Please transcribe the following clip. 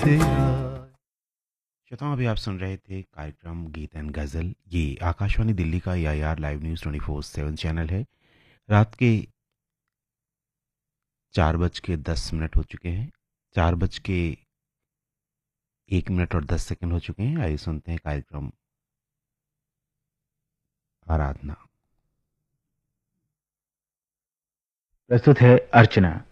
श्रोताओं, अभी आप सुन रहे थे कार्यक्रम गीत एंड गज़ल। ये आकाशवाणी दिल्ली का AIR लाइव न्यूज़ 24/7 चैनल है। रात के 4:10 हो चुके हैं। 4:01 और 10 सेकंड हो चुके हैं। आइए सुनते हैं कार्यक्रम आराधना। प्रस्तुत है अर्चना।